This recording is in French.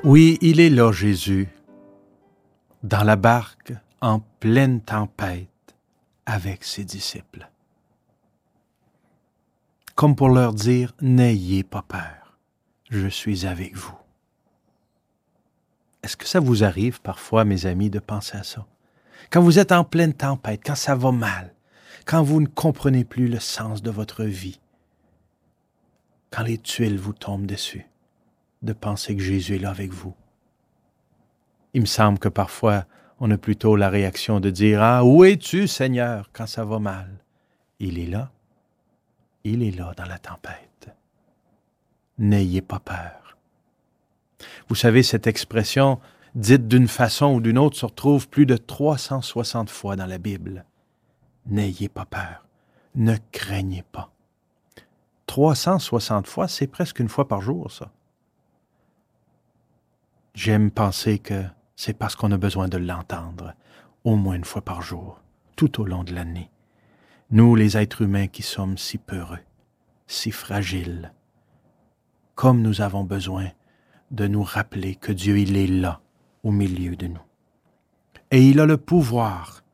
Oui, il est là, Jésus, dans la barque, en pleine tempête, avec ses disciples. Comme pour leur dire, n'ayez pas peur, je suis avec vous. Est-ce que ça vous arrive parfois, mes amis, de penser à ça? Quand vous êtes en pleine tempête, quand ça va mal, quand vous ne comprenez plus le sens de votre vie, quand les tuiles vous tombent dessus, de penser que Jésus est là avec vous. Il me semble que parfois, on a plutôt la réaction de dire « Ah, où es-tu, Seigneur, quand ça va mal? » Il est là. Il est là dans la tempête. N'ayez pas peur. Vous savez, cette expression, dite d'une façon ou d'une autre, se retrouve plus de 360 fois dans la Bible. N'ayez pas peur. Ne craignez pas. 360 fois, c'est presque une fois par jour, ça. J'aime penser que c'est parce qu'on a besoin de l'entendre, au moins une fois par jour, tout au long de l'année. Nous, les êtres humains qui sommes si peureux, si fragiles, comme nous avons besoin de nous rappeler que Dieu, il est là, au milieu de nous. Et il a le pouvoir